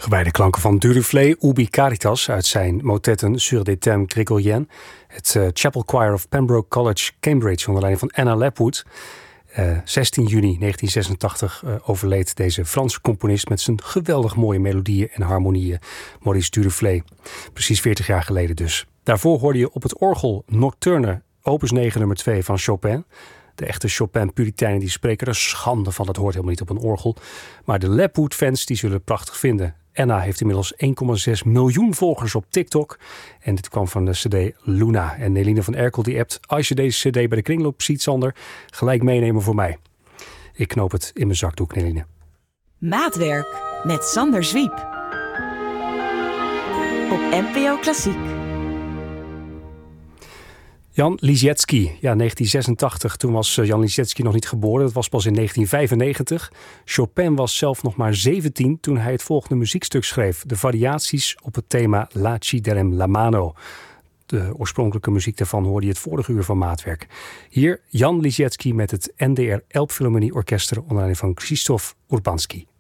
Gewijde klanken van Duruflé, Ubi Caritas uit zijn motetten Sur des thèmes grégoriens. Het Chapel Choir of Pembroke College, Cambridge, onder leiding van Anna Lapwood. 16 juni 1986 overleed deze Franse componist met zijn geweldig mooie melodieën en harmonieën, Maurice Duruflé. Precies 40 jaar geleden dus. Daarvoor hoorde je op het orgel Nocturne, opus 9 nummer 2 van Chopin. De echte Chopin-puriteinen die spreken er schande van. Dat hoort helemaal niet op een orgel. Maar de Lapwood-fans die zullen het prachtig vinden. Anna heeft inmiddels 1,6 miljoen volgers op TikTok. En dit kwam van de cd Luna. En Neline van Erkel die appt: als je deze cd bij de kringloop ziet, Sander, gelijk meenemen voor mij. Ik knoop het in mijn zakdoek, Neline. Maatwerk met Sander Zwiep. Op NPO Klassiek. Jan Liszewski, 1986. Toen was Jan Liszewski nog niet geboren. Dat was pas in 1995. Chopin was zelf nog maar 17 toen hij het volgende muziekstuk schreef. De variaties op het thema La Ci darem la mano. De oorspronkelijke muziek daarvan hoorde je het vorige uur van Maatwerk. Hier Jan Liszewski met het NDR Elbphilharmonie Orkester onder leiding van Krzysztof Urbanski.